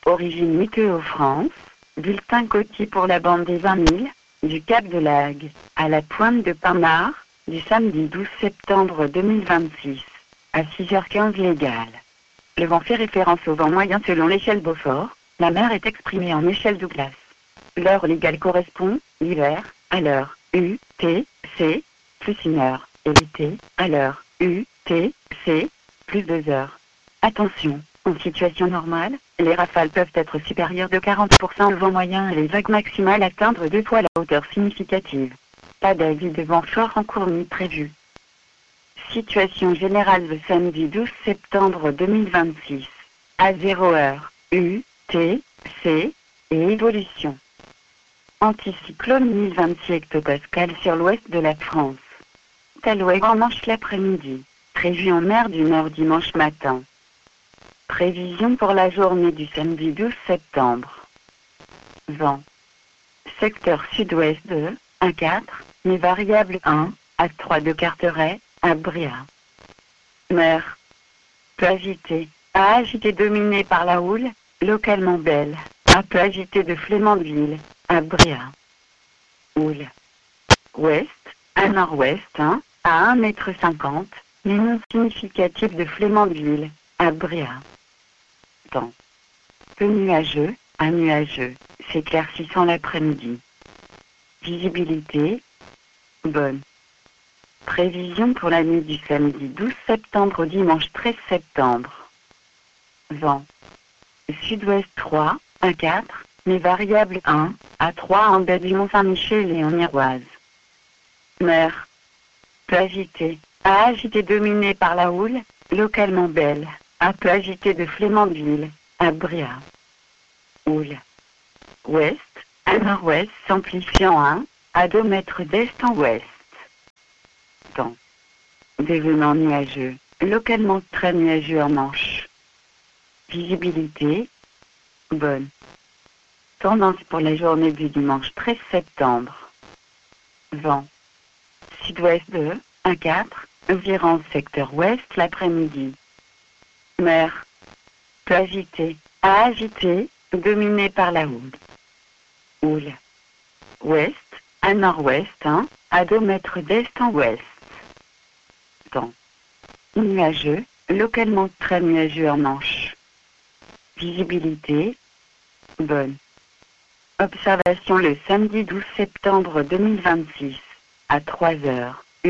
Origine Météo France, bulletin côtier pour la bande des 20 000, du Cap de Lagre, à la pointe de Pinard, du samedi 12 septembre 2026, à 6h15 légal. Le vent fait référence au vent moyen selon l'échelle Beaufort, la mer est exprimée en échelle Douglas. L'heure légale correspond, l'hiver, à l'heure UTC, plus 1 heure, et l'été, à l'heure UTC, plus 2 heures. Attention, en situation normale, les rafales peuvent être supérieures de 40% au vent moyen et les vagues maximales atteindre 2 fois la hauteur significative. Pas d'avis de vent fort en cours ni prévu. Situation générale le samedi 12 septembre 2026, à 0h, UTC, et évolution. Anticyclone 1026 hectopascales sur l'ouest de la France. Talouet en Manche l'après-midi, prévu en mer du Nord dimanche matin. Prévision pour la journée du samedi 12 septembre. Vent. Secteur sud-ouest de 1,4, mais variable 1, à 3 de Carteret, à Bria. Mer. Peu agité, à agité dominé par la houle, localement belle, à peu agité de Flémandeville, à Bria. Houle. Ouest, à nord-ouest 1, à 1,50 m, mais non significatif de Flémandeville, à Bria. Temps. Peu nuageux, à nuageux, s'éclaircissant l'après-midi. Visibilité. Bonne. Prévision pour la nuit du samedi 12 septembre au dimanche 13 septembre. Vent. Sud-ouest 3, 1,4, mais variable 1, à 3 en baie du Mont-Saint-Michel et en Iroise. Mer. Peu agité, à agité dominé par la houle, localement belle, à peu agité de Flémandeville, à Bria. Houle. Ouest, à nord-ouest s'amplifiant 1, à 2 mètres d'est en ouest. Temps. Développement nuageux, localement très nuageux en Manche. Visibilité. Bonne. Tendance pour la journée du dimanche 13 septembre. Vent. Sud-ouest de 1,4, environ secteur ouest l'après-midi. Mer. Peu agité, à agité, dominé par la houle. Houle. Ouest, à nord-ouest 1, à 2 mètres d'est en ouest. Temps. Nuageux, localement très nuageux en Manche. Visibilité. Bonne. Observation le samedi 12 septembre 2026, à 3h,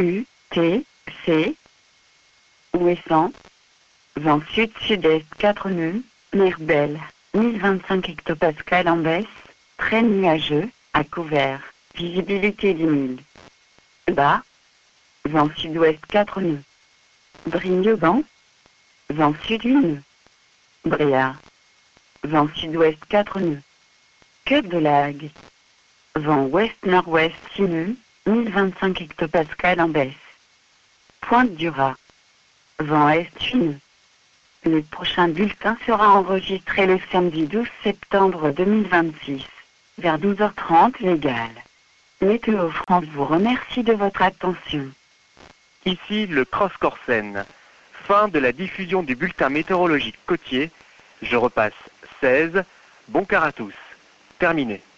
UTC. Ouessant. Vent sud-sud-est 4 nœuds, mer belle, 1025 hectopascales en baisse, très nuageux, à couvert, visibilité 10 000. Bas. Vent sud-ouest 4 nœuds. Brignogan. Vent sud 8 nœuds. Bréa. Vent sud-ouest 4 nœuds. Cap de Lagre. Vent ouest-nord-ouest 6 nœuds, 1025 hectopascales en baisse. Pointe du Raz. Vent est 8 nœuds. Le prochain bulletin sera enregistré le samedi 12 septembre 2026, vers 12h30 légal. Météo France vous remercie de votre attention. Ici le Cross-Corsen. Fin de la diffusion du bulletin météorologique côtier. Je repasse 16. Bon quart à tous. Terminé.